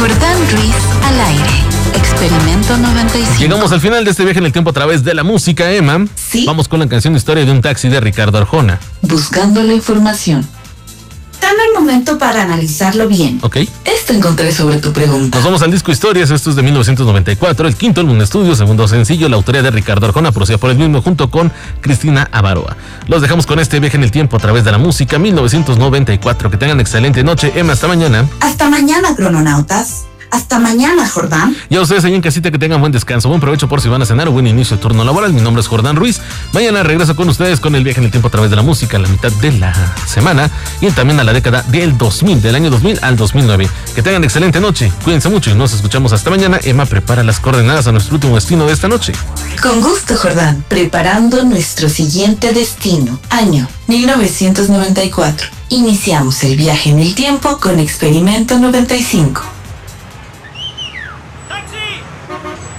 Jordán Ruiz al aire. Experimento 95. Llegamos al final de este viaje en el tiempo a través de la música, Emma. Sí. Vamos con la canción Historia de un taxi de Ricardo Arjona. Buscando la información. Dame el momento para analizarlo bien. Ok. Esto encontré sobre tu pregunta. Nos vamos al disco Historias, esto es de 1994, el quinto álbum de estudio, segundo sencillo, la autoría de Ricardo Arjona, producida por él mismo junto con Cristina Avaroa. Los dejamos con este viaje en el tiempo a través de la música, 1994. Que tengan excelente noche, Emma, hasta mañana. Hasta mañana, crononautas. Hasta mañana, Jordán. Y a ustedes ahí en casita que tengan buen descanso, buen provecho por si van a cenar o buen inicio de turno laboral. Mi nombre es Jordán Ruiz. Mañana regreso con ustedes con el viaje en el tiempo a través de la música, a la mitad de la semana y también a la década del 2000, del año 2000 al 2009. Que tengan excelente noche, cuídense mucho y nos escuchamos hasta mañana. Emma prepara las coordenadas a nuestro último destino de esta noche. Con gusto, Jordán. Preparando nuestro siguiente destino. Año 1994. Iniciamos el viaje en el tiempo con Experimento 95.